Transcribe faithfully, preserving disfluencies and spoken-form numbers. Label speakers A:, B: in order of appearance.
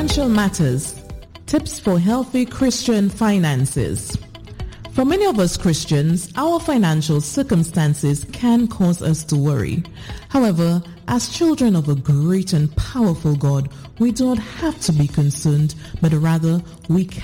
A: Financial Matters, tips for healthy Christian finances. For many of us Christians, our financial circumstances can cause us to worry. However, as children of a great and powerful God, we don't have to be concerned, but rather we can